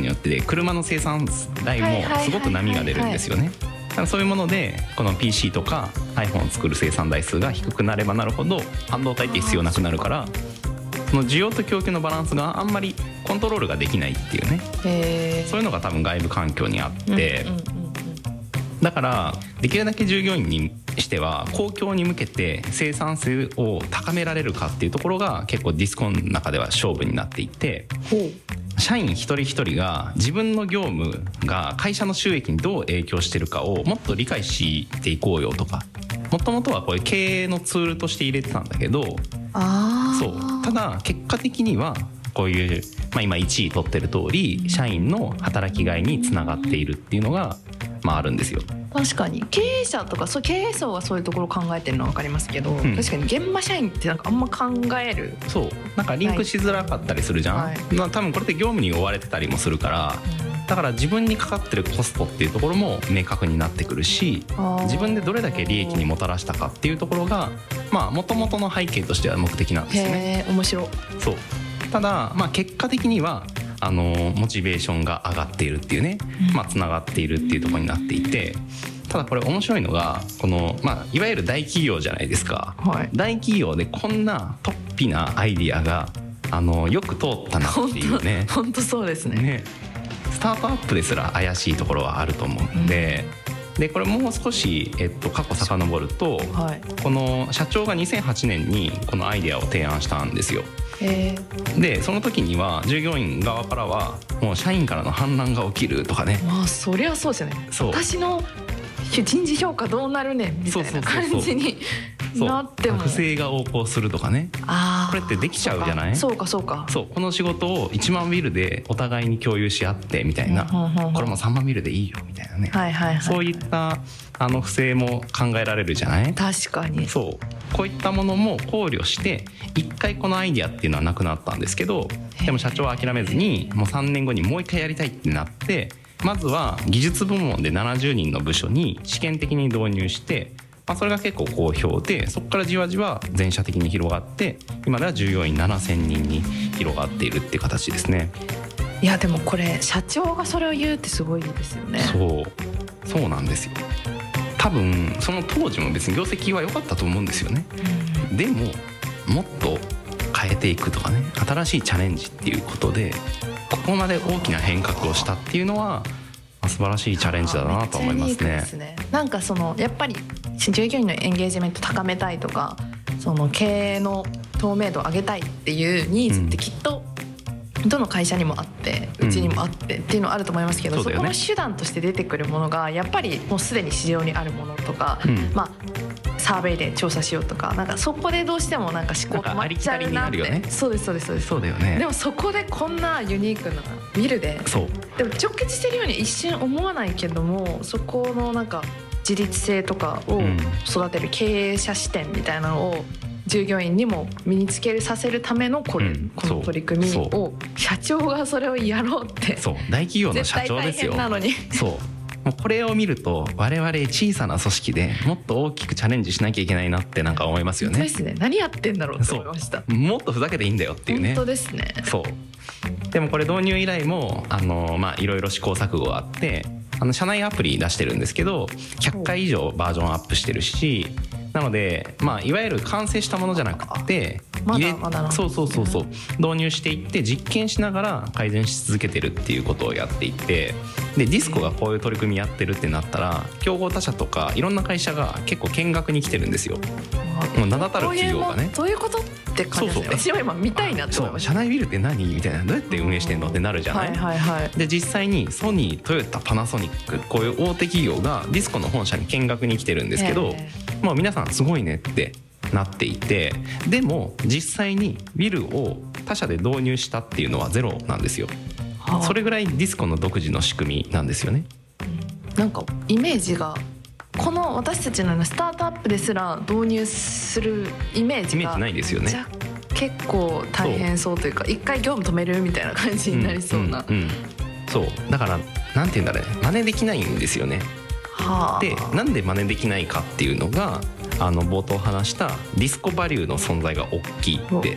によって車の生産台もすごく波が出るんですよね。だからそういうものでこの PC とか iPhone を作る生産台数が低くなればなるほど半導体って必要なくなるから、その需要と供給のバランスがあんまりコントロールができないっていうね、そういうのが多分外部環境にあって、だからできるだけ従業員にしては公共に向けて生産性を高められるかっていうところが結構ディスコの中では勝負になっていて、社員一人一人が自分の業務が会社の収益にどう影響してるかをもっと理解していこうよとか、もともとはこういう経営のツールとして入れてたんだけど、そうただ結果的にはこういう、今1位取ってる通り社員の働きがいにつながっているっていうのがあるんですよ。 確かに経営者とか経営層はそういうところ考えてるのは分かりますけど、確かに現場社員ってなんかあんま考える、 そうなんかリンクしづらかったりするじゃん、多分これって業務に追われてたりもするから、だから自分にかかってるコストっていうところも明確になってくるし、自分でどれだけ利益にもたらしたかっていうところが元々の背景としては目的なんですね。 面白い。 そうただ結果的にはモチベーションが上がっているっていうね、つながっているっていうところになっていて、ただこれ面白いのがこの、いわゆる大企業じゃないですか、大企業でこんな突飛なアイディアがよく通ったなっていうね。 本当そうですね。 スタートアップですら怪しいところはあると思うんで、これもう少し、過去遡ると、この社長が2008年にこのアイデアを提案したんですよ。でその時には従業員側からはもう社員からの反乱が起きるとかね、 そりゃそうですよね。私の人事評価どうなるねんみたいな感じになっても、 不正が横行するとかね、これってできちゃうじゃない。そうこの仕事を1万ビルでお互いに共有し合ってみたいな、これも3万ビルでいいよみたいなね、そういった不正も考えられるじゃない。 確かにこういったものも考慮して一回このアイディアっていうのはなくなったんですけど、でも社長は諦めずにもう3年後にもう一回やりたいってなって、まずは技術部門で70人の部署に試験的に導入して、それが結構好評で、そこからじわじわ全社的に広がって今では従業員7000人に広がっているっていう形ですね。 いやでもこれ社長がそれを言うってすごいですよね。 そうなんですよ。多分その当時も別に業績は良かったと思うんですよね、でももっと変えていくとかね、新しいチャレンジっていうことでここまで大きな変革をしたっていうのは素晴らしいチャレンジだなと思いますね。 なんかやっぱり従業員のエンゲージメント高めたいとか、その経営の透明度を上げたいっていうニーズってきっとどの会社にもあってうちにもあってっていうのはあると思いますけど、そこの手段として出てくるものがやっぱりもうすでに市場にあるものとか、サーベイで調査しようとか、なんかそこでどうしてもなんか思考止まっちゃうなって。そうですそうだよね。でもそこでこんなユニークなビルででも直結してるように一瞬思わないけども、そこのなんか自立性とかを育てる経営者視点みたいなのを従業員にも身につけさせるためのこの取り組みを社長がそれをやろうって、 大企業の社長ですよ。 絶対大変なのにもうこれを見ると我々小さな組織でもっと大きくチャレンジしなきゃいけないなってなんか思いますよね。 そうですね。何やってんだろうと思いました。 もっとふざけていいんだよっていうね。 本当ですね。 でもこれ導入以来もいろいろ試行錯誤があって、社内アプリ出してるんですけど100回以上バージョンアップしてるし、なのでいわゆる完成したものじゃなくて導入していって実験しながら改善し続けてるっていうことをやっていて、でディスコがこういう取り組みやってるってなったら競合他社とかいろんな会社が結構見学に来てるんですよ。もう名だたる企業がね。 そういうことって感じですね。私は今見たいなと思いました。 社内ビルって何みたいな、どうやって運営してんのってなるじゃない。で実際にソニー、トヨタ、パナソニック、こういう大手企業がディスコの本社に見学に来てるんですけど、皆さんすごいねってなっていて、でも実際にビルを他社で導入したっていうのはゼロなんですよ。それぐらいディスコの独自の仕組みなんですよね。 なんかイメージがこの私たちのようなスタートアップですら導入するイメージがないですよね。 結構大変そうというか、一回業務止めるみたいな感じになりそうな、 そうだからなんていうんだろうね、真似できないんですよね。でなんで真似できないかっていうのが冒頭話したディスコバリューの存在が大きいって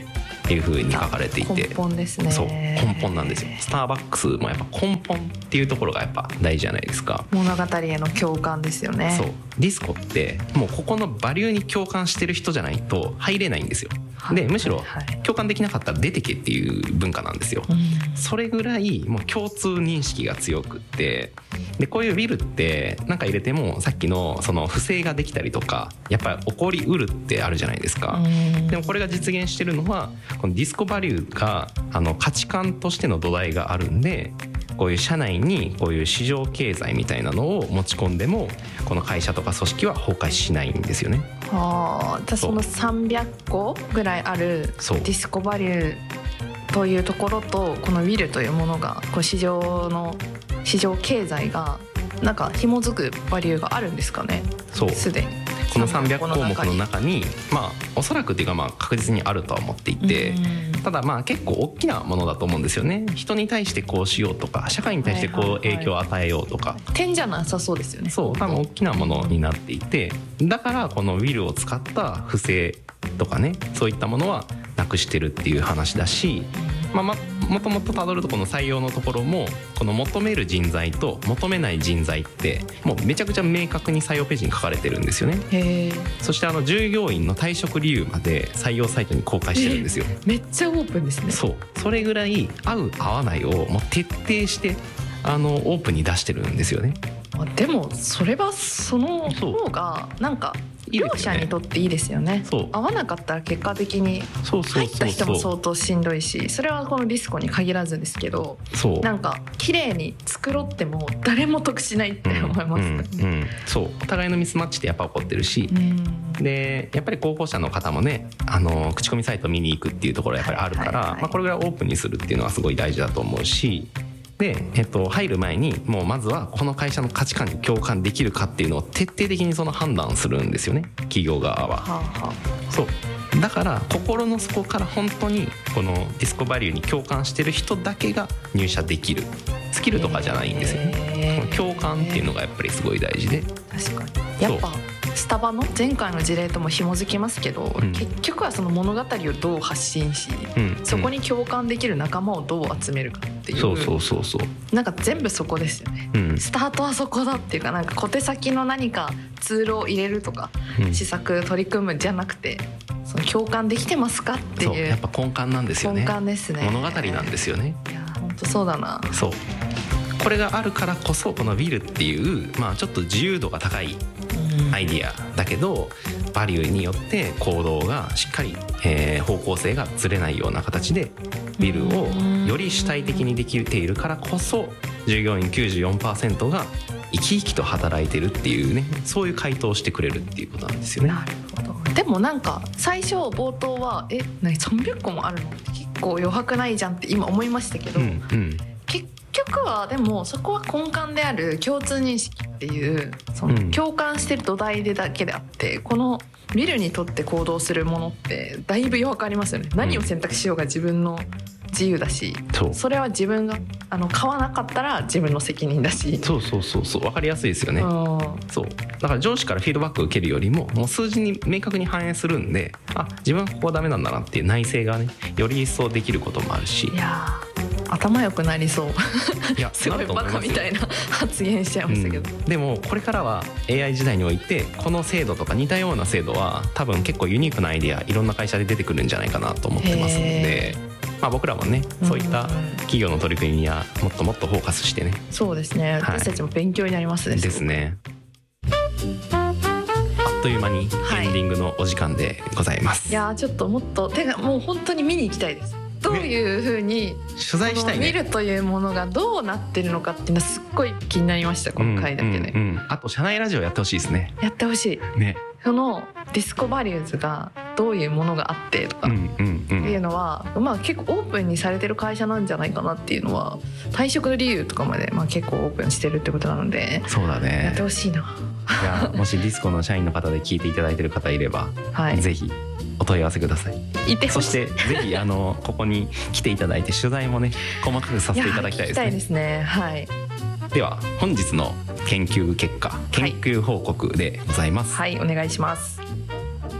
っていう風に書かれていて、 根本ですね。 そう根本なんですよ。スターバックスもやっぱ根本っていうところがやっぱ大事じゃないですか。 物語への共感ですよね。 そうディスコってもうここのバリューに共感してる人じゃないと入れないんですよ。でむしろ共感できなかったら出てけっていう文化なんですよ。それぐらいもう共通認識が強くって、でこういうウィルってなんか入れてもさっきのその不正ができたりとかやっぱり起こりうるってあるじゃないですか。でもこれが実現してるのはこのディスコバリューが価値観としての土台があるんで、こういう社内にこういう市場経済みたいなのを持ち込んでもこの会社とか組織は崩壊しないんですよね。 はあ、じゃあその300個ぐらいあるディスコバリューというところとこのウィルというものがこう市場経済がなんか紐づくバリューがあるんですかね。 そうすでにこの300項目の中にまあおそらくっていうかまあ確実にあるとは思っていて、ただまあ結構大きなものだと思うんですよね。人に対してこうしようとか社会に対してこう影響を与えようとか、 点じゃなさそうですよね。 そう多分大きなものになっていて、だからこのウィルを使った不正とかねそういったものはなくしてるっていう話だし、もともとたどるとこの採用のところもこの求める人材と求めない人材ってもうめちゃくちゃ明確に採用ページに書かれてるんですよね。 へー。 そして従業員の退職理由まで採用サイトに公開してるんですよ。 めっちゃオープンですね。 それぐらい合う合わないをもう徹底してオープンに出してるんですよね。 でもそれはその方がなんか両者にとっていいですよね。合わなかったら結果的に入った人も相当しんどいし、それはこのディスコに限らずですけど、なんか綺麗に作っても誰も得しないって思いますね。 そうお互いのミスマッチってやっぱ起こってるし、でやっぱり候補者の方もね口コミサイト見に行くっていうところやっぱりあるから、これぐらいオープンにするっていうのはすごい大事だと思うし、で、入る前にもうまずはこの会社の価値観に共感できるかっていうのを徹底的にその判断するんですよね、企業側は。そうだから心の底から本当にこのディスコバリューに共感してる人だけが入社できるスキルとかじゃないんですよね。共感っていうのがやっぱりすごい大事で、 確かにやっぱスタバの前回の事例とも紐づきますけど、結局はその物語をどう発信し、そこに共感できる仲間をどう集めるかっていう、なんか全部そこですよね。スタートはそこだっていうか、なんか小手先の何かツールを入れるとか、施策取り組むじゃなくて、その共感できてますかっていう、 そうやっぱ根幹なんですよね。 根幹ですね。 物語なんですよね。 いや本当そうだな。 そうこれがあるからこそこのビルっていう、ちょっと自由度が高いアイディアだけど、バリューによって行動がしっかり、方向性がずれないような形でビルをより主体的にできているからこそ、従業員 94% が生き生きと働いてるっていうね、そういう回答をしてくれるっていうことなんですよね。 なるほど。でもなんか最初冒頭は何300個もあるのって結構余白ないじゃんって今思いましたけど、結局はでもそこは根幹である共通認識っていうその共感してる土台でだけであって、このビルにとって行動するものってだいぶ余白ありますよね。何を選択しようが自分の自由だし、それは自分が買わなかったら自分の責任だし、 そう分かりやすいですよね。そうだから上司からフィードバックを受けるよりももう数字に明確に反映するんで、自分はここはダメなんだなっていう内省がねより一層できることもあるし、 いや頭良くなりそう。いやすごいバカみたいな発言しちゃいましたけど、 でもこれからは AI 時代においてこの制度とか似たような制度は多分結構ユニークなアイデアいろんな会社で出てくるんじゃないかなと思ってますので、僕らもねそういった企業の取り組みにはもっともっとフォーカスしてね。 そうですね、私たちも勉強になりますね。 ですね。あっという間にエンディングのお時間でございます。 いやちょっともっともう本当に見に行きたいです。どういう風に取材したいね。 見るというものがどうなってるのかっていうのはすっごい気になりました、この回だけで。 あと社内ラジオやってほしいですね。 やってほしいね。そのディスコバリューズがどういうものがあってとかっていうのは、結構オープンにされてる会社なんじゃないかなっていうのは、退職の理由とかまで結構オープンしてるってことなので、 そうだね、 やってほしいな。 いやもしディスコの社員の方で聞いていただいてる方いれば、ぜひお問い合わせください。そしてぜひここに来ていただいて取材もね細かくさせていただきたいですね。 聞きたいですね。はい。 では本日の研究結果、研究報告でございます。 はい、お願いします。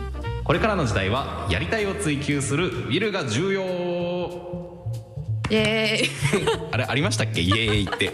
これからの時代はやりたいを追求するウィルが重要。 イエーイあれありましたっけイエーイって